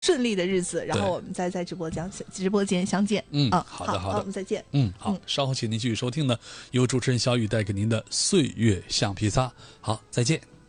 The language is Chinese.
顺利的日子，然后我们再在直播间相见。 好的， 我们再见。 好，稍后请您继续收听呢，由主持人小雨带给您的岁月橡皮擦。好，再见。